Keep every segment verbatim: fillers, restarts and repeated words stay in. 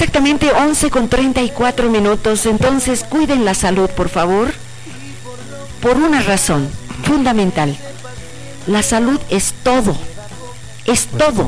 exactamente once con treinta y cuatro minutos. Entonces, cuiden la salud, por favor, por una razón fundamental. La salud es todo, es todo.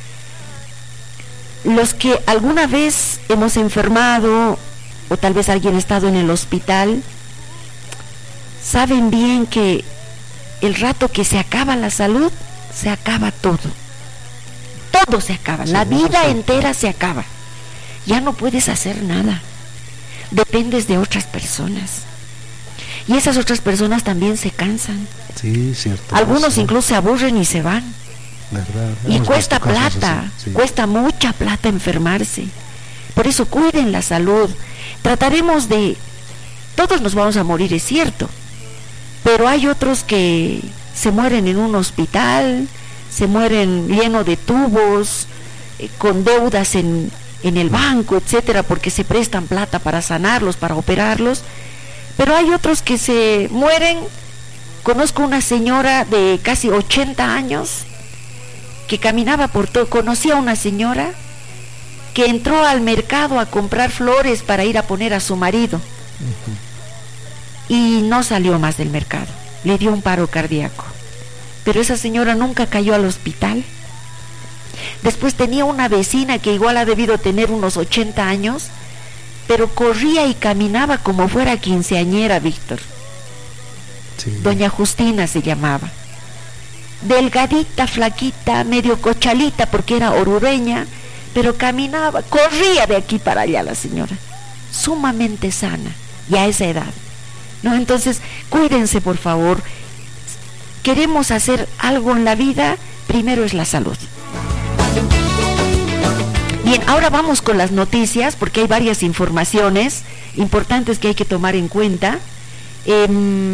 Los que alguna vez hemos enfermado, o tal vez alguien ha estado en el hospital, saben bien que el rato que se acaba la salud, se acaba todo. Todo se acaba, la vida entera se acaba. Ya no puedes hacer nada. Dependes de otras personas. Y esas otras personas también se cansan. Sí, cierto. Algunos sí. incluso se aburren y se van. ¿Verdad? Y Hemos cuesta visto casos plata, así, sí. cuesta mucha plata enfermarse. Por eso cuiden la salud. Trataremos de... Todos nos vamos a morir, es cierto. Pero hay otros que se mueren en un hospital, se mueren llenos de tubos, eh, con deudas en, en el banco, etcétera, porque se prestan plata para sanarlos, para operarlos. Pero hay otros que se mueren. Conozco una señora de casi ochenta años que caminaba por todo. Conocí a una señora que entró al mercado a comprar flores para ir a poner a su marido. Uh-huh. Y no salió más del mercado. Le dio un paro cardíaco. Pero esa señora nunca cayó al hospital. Después tenía una vecina que igual ha debido tener unos ochenta años, pero corría y caminaba como fuera quinceañera, Víctor. Sí. Doña Justina se llamaba. Delgadita, flaquita, medio cochalita porque era orureña, pero caminaba, corría de aquí para allá la señora, sumamente sana, y a esa edad, ¿no? Entonces, cuídense, por favor. Queremos hacer algo en la vida, primero es la salud. Bien, ahora vamos con las noticias, porque hay varias informaciones importantes que hay que tomar en cuenta. Eh,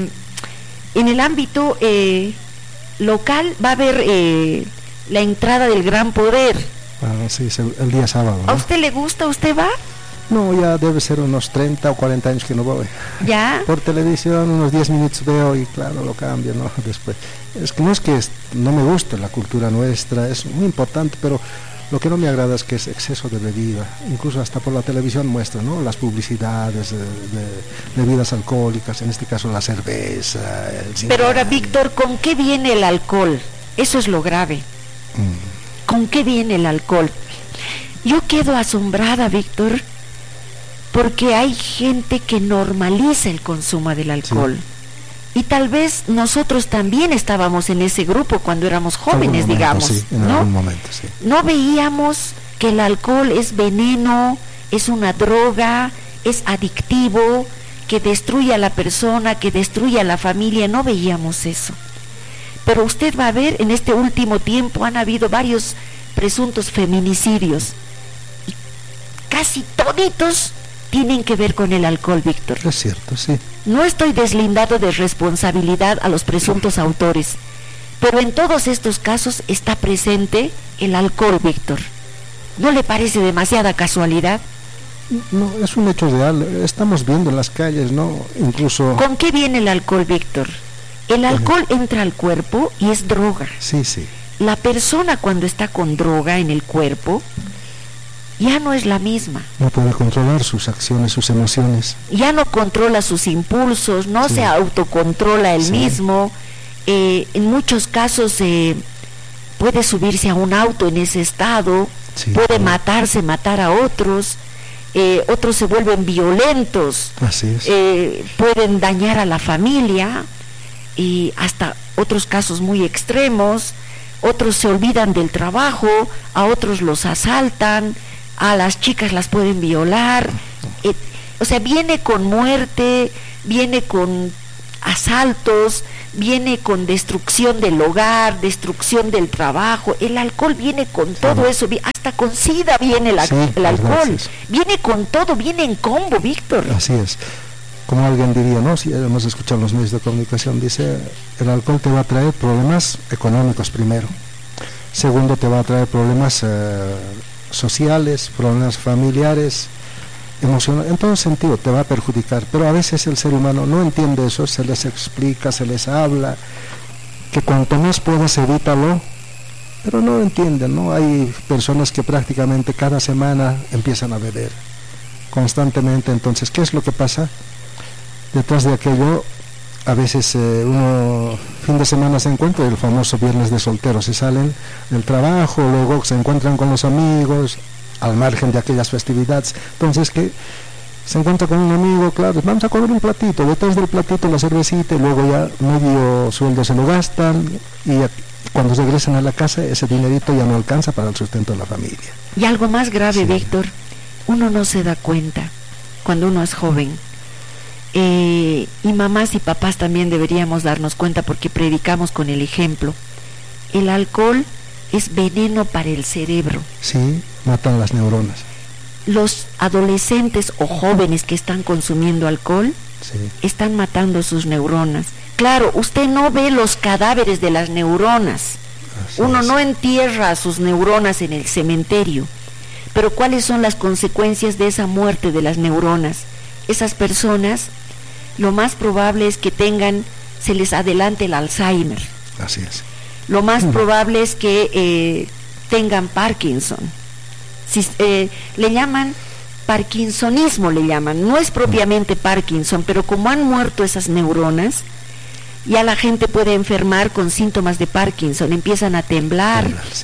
en el ámbito eh, local va a haber eh, la entrada del Gran Poder. Ah, sí, el día sábado, ¿no? ¿A usted le gusta? ¿Usted va? No, ya debe ser unos treinta o cuarenta años que no voy. ¿Ya? Por televisión unos diez minutos veo y claro, lo cambio, ¿no? Después. Es que no es que es, no me guste la cultura nuestra, es muy importante, pero lo que no me agrada es que es exceso de bebida. Incluso hasta por la televisión muestra, ¿no? Las publicidades de, de bebidas alcohólicas, en este caso la cerveza, el cigarro. Pero ahora, Víctor, ¿con qué viene el alcohol? Eso es lo grave. Mm. ¿Con qué viene el alcohol? Yo quedo asombrada, Víctor, porque hay gente que normaliza el consumo del alcohol. Sí. Y tal vez nosotros también estábamos en ese grupo cuando éramos jóvenes, momento, digamos. Sí, en ¿no? algún momento, sí. No veíamos que el alcohol es veneno, es una droga, es adictivo, que destruye a la persona, que destruye a la familia. No veíamos eso. Pero usted va a ver, en este último tiempo han habido varios presuntos feminicidios. Y casi toditos tienen que ver con el alcohol, Víctor. Es cierto, sí. No estoy deslindado de responsabilidad a los presuntos autores, pero en todos estos casos está presente el alcohol, Víctor. ¿No le parece demasiada casualidad? No, es un hecho real. Estamos viendo en las calles, ¿no? Incluso... ¿Con qué viene el alcohol, Víctor? El alcohol entra al cuerpo y es droga. Sí, sí. La persona cuando está con droga en el cuerpo ya no es la misma. No puede controlar sus acciones, sus emociones. Ya no controla sus impulsos, no sí. se autocontrola él sí. mismo. Eh, en muchos casos eh, puede subirse a un auto en ese estado, sí, puede claro. matarse, matar a otros. Eh, otros se vuelven violentos. Así es. Eh, pueden dañar a la familia. Y hasta otros casos muy extremos, otros se olvidan del trabajo, a otros los asaltan, a las chicas las pueden violar, eh, o sea, viene con muerte, viene con asaltos, viene con destrucción del hogar, destrucción del trabajo. El alcohol viene con todo eso, hasta con SIDA viene el, sí, el alcohol, gracias. Viene con todo, viene en combo, Víctor. Así es. Como alguien diría, ¿no? Si hemos escuchado en los medios de comunicación, dice, el alcohol te va a traer problemas económicos primero. Segundo, te va a traer problemas eh, sociales, problemas familiares, emocionales. En todo sentido te va a perjudicar. Pero a veces el ser humano no entiende eso, se les explica, se les habla, que cuanto más puedas evítalo, pero no entienden, ¿no? Hay personas que prácticamente cada semana empiezan a beber constantemente. Entonces, ¿qué es lo que pasa? Detrás de aquello, a veces eh, uno fin de semana se encuentra, el famoso viernes de solteros, se salen del trabajo, luego se encuentran con los amigos, al margen de aquellas festividades. Entonces, que se encuentra con un amigo, claro, vamos a comer un platito, detrás del platito la cervecita, y luego ya medio sueldo se lo gastan, y cuando regresan a la casa ese dinerito ya no alcanza para el sustento de la familia. Y algo más grave, Sí. Víctor, uno no se da cuenta cuando uno es joven, eh, y mamás y papás también deberíamos darnos cuenta, porque predicamos con el ejemplo. El alcohol es veneno para el cerebro. Sí, matan las neuronas. Los adolescentes o jóvenes que están consumiendo alcohol Sí. están matando sus neuronas. Claro, usted no ve los cadáveres de las neuronas. Así Uno es. no entierra sus neuronas en el cementerio. Pero ¿cuáles son las consecuencias de esa muerte de las neuronas? Esas personas, lo más probable es que tengan, se les adelante el Alzheimer. Así es. Lo más Mm. probable es que eh, tengan Parkinson. Si, eh, le llaman parkinsonismo, le llaman. No es propiamente Parkinson, pero como han muerto esas neuronas, ya la gente puede enfermar con síntomas de Parkinson. Empiezan a temblar, Temblar, sí.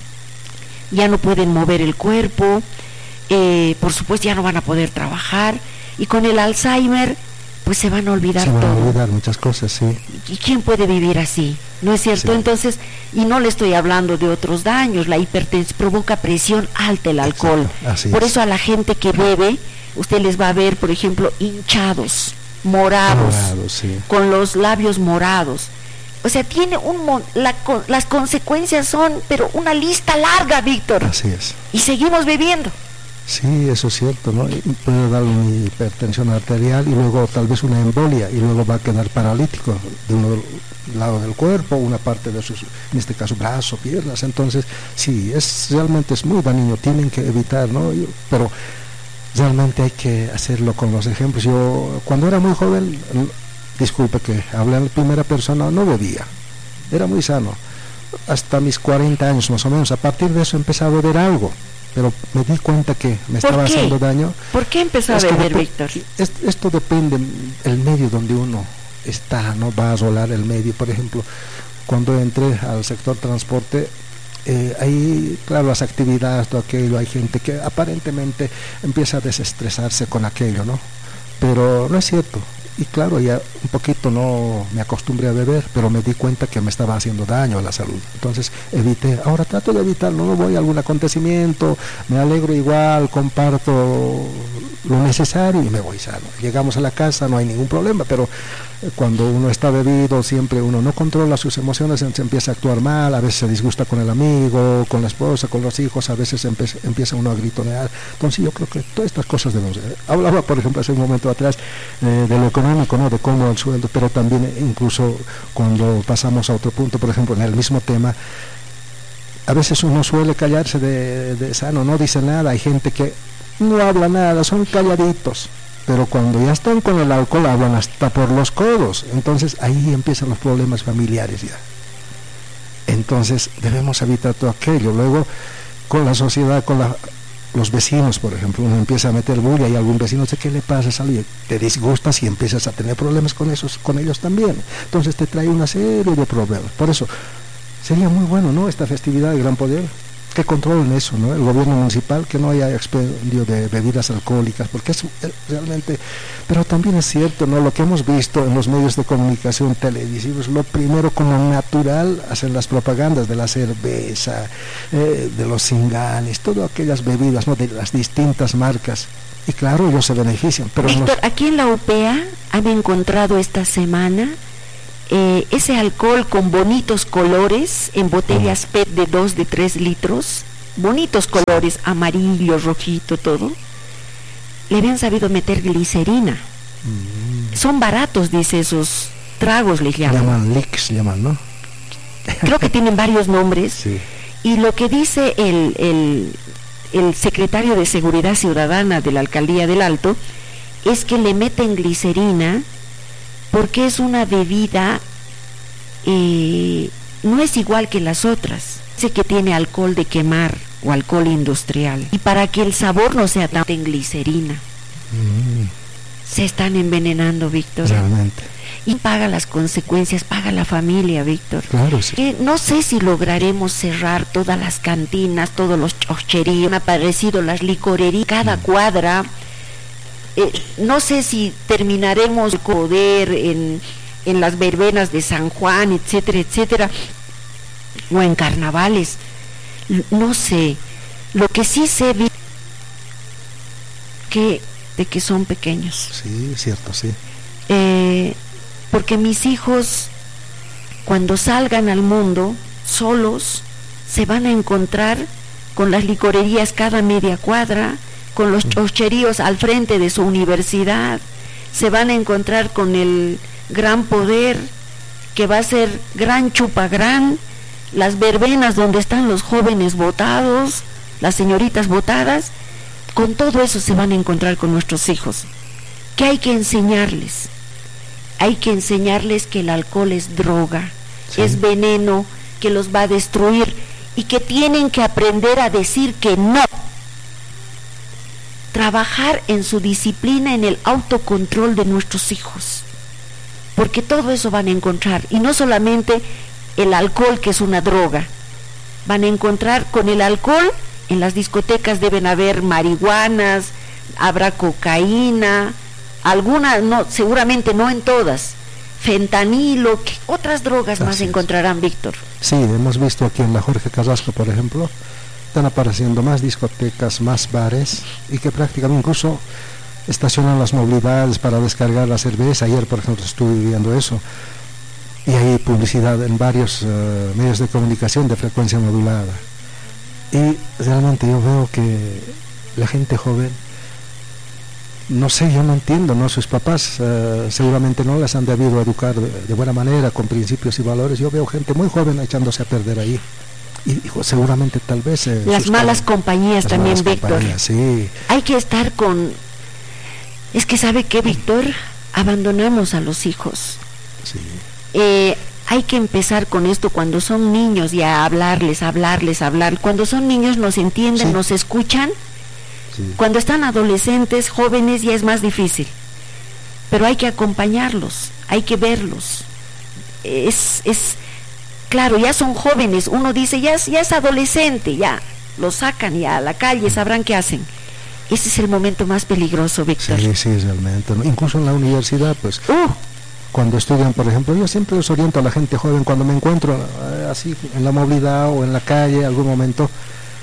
ya no pueden mover el cuerpo, eh, por supuesto ya no van a poder trabajar, y con el Alzheimer pues se van a olvidar Se van todo. a olvidar muchas cosas, sí. ¿Y quién puede vivir así? ¿No es cierto? Sí. Entonces, y no le estoy hablando de otros daños, la hipertensión provoca presión alta el alcohol. Exacto, así Por es. eso a la gente que bebe, usted les va a ver, por ejemplo, hinchados, morados, Morado, sí. con los labios morados. O sea, tiene un mon- la co- las consecuencias son, pero una lista larga, Víctor. Así es. Y seguimos bebiendo. Sí, eso es cierto, ¿no? Y puede dar una hipertensión arterial y luego tal vez una embolia, y luego va a quedar paralítico de un lado del cuerpo, una parte de sus, en este caso, brazos, piernas. Entonces, sí, es realmente es muy dañino, tienen que evitar, ¿no? Yo- pero realmente hay que hacerlo con los ejemplos. Yo, cuando era muy joven, disculpe que hablé en primera persona, no bebía, era muy sano, hasta mis cuarenta años más o menos. A partir de eso empecé a beber algo, pero me di cuenta que me ¿Por estaba qué? haciendo daño. ¿Por qué empezó a Es que beber, depe- Víctor? es- esto depende el medio donde uno está, no va a rolar el medio. Por ejemplo, cuando entré al sector transporte, eh, ahí, claro, las actividades, todo aquello, hay gente que aparentemente empieza a desestresarse con aquello, ¿no? Pero no es cierto. Y claro, ya un poquito no me acostumbré a beber, pero me di cuenta que me estaba haciendo daño a la salud. Entonces evité. Ahora trato de evitarlo, no voy a algún acontecimiento, me alegro igual, comparto lo necesario y me voy sano. Llegamos a la casa, no hay ningún problema, pero eh, cuando uno está bebido, siempre uno no controla sus emociones, se empieza a actuar mal, a veces se disgusta con el amigo, con la esposa, con los hijos, a veces empe- empieza uno a gritonear. Entonces yo creo que todas estas cosas debemos... eh, Hablaba, por ejemplo, hace un momento atrás eh, de lo económico, ¿no? De cómo el sueldo, pero también eh, incluso cuando pasamos a otro punto, por ejemplo, en el mismo tema, a veces uno suele callarse de, de sano, no dice nada. Hay gente que no habla nada, son calladitos, pero cuando ya están con el alcohol hablan hasta por los codos. Entonces ahí empiezan los problemas familiares ya. Entonces debemos evitar todo aquello. Luego con la sociedad, con la, los vecinos, por ejemplo, uno empieza a meter bulla y algún vecino dice, ¿qué le pasa? Sale, te disgustas y empiezas a tener problemas con esos, con ellos también. Entonces te trae una serie de problemas. Por eso sería muy bueno, ¿no? Esta festividad de Gran Poder, que controlen eso, ¿no? El gobierno municipal, que no haya expendio de bebidas alcohólicas, porque es eh, realmente, pero también es cierto, ¿no? Lo que hemos visto en los medios de comunicación televisivos, lo primero como natural, hacer las propagandas de la cerveza, eh, de los cinganes, todas aquellas bebidas, ¿no? De las distintas marcas. Y claro, ellos se benefician, pero Víctor, nos... aquí en la U P A han encontrado esta semana eh, ese alcohol con bonitos colores en botellas P E T de dos, de tres litros, bonitos colores, amarillo, rojito, todo. Le habían sabido meter glicerina. Mm. Son baratos, dice, esos tragos les llaman. llaman leaks, llaman, ¿no? Creo que tienen varios nombres. Sí. Y lo que dice el, el, el secretario de Seguridad Ciudadana de la Alcaldía del Alto es que le meten glicerina porque es una bebida, eh, no es igual que las otras. Dice que tiene alcohol de quemar o alcohol industrial. Y para que el sabor no sea tan en glicerina. Mm. Se están envenenando, Víctor. Realmente. Y paga las consecuencias, paga la familia, Víctor. Claro, sí. Que no sé si lograremos cerrar todas las cantinas, todos los chocheríos, han aparecido las licorerías, cada mm. cuadra. Eh, no sé si terminaremos de poder en, en las verbenas de San Juan, etcétera, etcétera, o en carnavales. No sé. Lo que sí sé, que de que son pequeños. Sí, cierto, sí. Eh, porque mis hijos, cuando salgan al mundo solos, se van a encontrar con las licorerías cada media cuadra, con los chocheríos al frente de su universidad, se van a encontrar con el gran poder que va a ser gran chupagrán, las verbenas donde están los jóvenes votados, las señoritas votadas. Con todo eso se van a encontrar con nuestros hijos. ¿Qué hay que enseñarles? Hay que enseñarles que el alcohol es droga, sí. es veneno, que los va a destruir y que tienen que aprender a decir que no. Trabajar en su disciplina, en el autocontrol de nuestros hijos, porque todo eso van a encontrar, y no solamente el alcohol, que es una droga, van a encontrar con el alcohol. En las discotecas deben haber marihuanas, habrá cocaína, algunas, no, seguramente no en todas, fentanilo, ¿qué otras drogas más encontrarán, Víctor? Sí, hemos visto aquí en la Jorge Carrasco, por ejemplo, están apareciendo más discotecas, más bares, y que prácticamente incluso estacionan las movilidades para descargar la cerveza. Ayer, por ejemplo, estuve viendo eso, y hay publicidad en varios uh, medios de comunicación de frecuencia modulada. Y realmente yo veo que la gente joven, no sé, yo no entiendo, ¿no? Sus papás uh, seguramente no las han debido educar de, de buena manera, con principios y valores. Yo veo gente muy joven echándose a perder ahí. Y, y seguramente tal vez... Eh, las malas compañías las también, malas Víctor. Compañías, sí. Hay que estar con... Es que ¿sabe qué, Víctor? Abandonamos a los hijos. Sí. Eh... Hay que empezar con esto cuando son niños, y a hablarles, hablarles, hablar. Cuando son niños nos entienden, sí. nos escuchan. Sí. Cuando están adolescentes, jóvenes, ya es más difícil. Pero hay que acompañarlos, hay que verlos. Es, es, claro, ya son jóvenes. Uno dice, ya, ya es adolescente, ya. Los sacan ya a la calle, sabrán qué hacen. Ese es el momento más peligroso, Víctor. Sí, sí, realmente. Incluso en la universidad, pues... Uh, Cuando estudian, por ejemplo, yo siempre les oriento a la gente joven cuando me encuentro eh, así en la movilidad o en la calle, algún momento,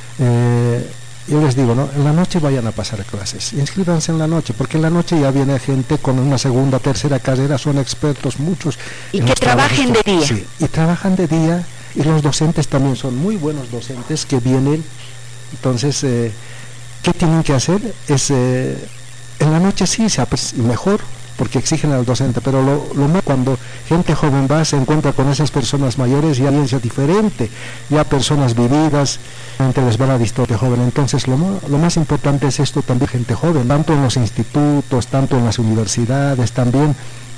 eh, yo les digo, ¿no? En la noche vayan a pasar clases, inscríbanse en la noche, porque en la noche ya viene gente con una segunda, tercera carrera, son expertos muchos. Y que trabajen de día. Sí, y trabajan de día, y los docentes también son muy buenos docentes que vienen. Entonces, eh, ¿qué tienen que hacer? Es, eh, en la noche sí, se aprende mejor, porque exigen al docente, pero lo, lo más cuando gente joven va, se encuentra con esas personas mayores, ya audiencia diferente, ya personas vividas, les va la distancia joven. Entonces lo, lo más importante es esto también, gente joven, tanto en los institutos, tanto en las universidades, también,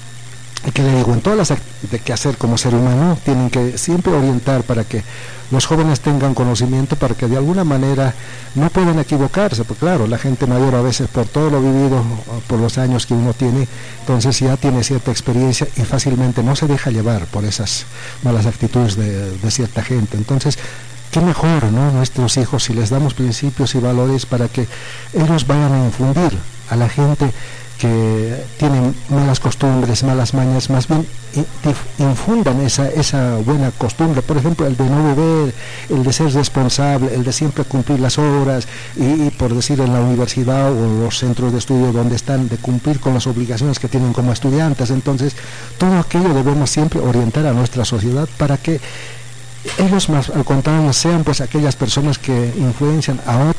que le digo, en todas las actividades de qué hacer como ser humano, tienen que siempre orientar para que los jóvenes tengan conocimiento, para que de alguna manera no puedan equivocarse, porque claro, la gente mayor a veces por todo lo vivido, por los años que uno tiene, entonces ya tiene cierta experiencia y fácilmente no se deja llevar por esas malas actitudes de, de cierta gente. Entonces, qué mejor, ¿no? Nuestros hijos, si les damos principios y valores para que ellos vayan a infundir a la gente que tienen malas costumbres, malas mañas, más bien infundan esa, esa buena costumbre, por ejemplo, el de no beber, el de ser responsable, el de siempre cumplir las horas, y, y por decir en la universidad o los centros de estudio donde están, de cumplir con las obligaciones que tienen como estudiantes. Entonces, todo aquello debemos siempre orientar a nuestra sociedad para que ellos, más al contrario, sean pues aquellas personas que influencian a otras